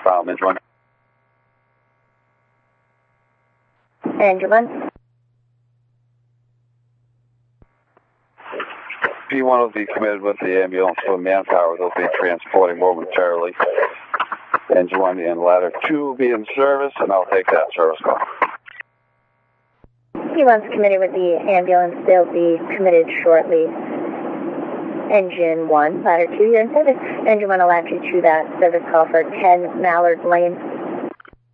file, engine 1. Engine 1. P1 will be committed with the ambulance for manpower. They'll be transporting momentarily. Engine 1 and ladder 2 will be in service, and I'll take that service call. P1's committed with the ambulance. They'll be committed shortly. Engine 1, ladder 2, you're in service. Engine 1 will add you to that service call for 10 Mallard Lane.